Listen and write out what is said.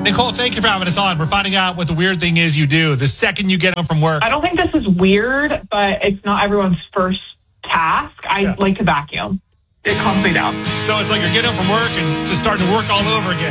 Nicole, thank you for having us on. We're finding out what the weird thing is you do the second you get home from work. I don't think this is weird, but it's not everyone's first task. I like to vacuum. It calms me down. So it's like you're getting home from work and it's just starting to work all over again.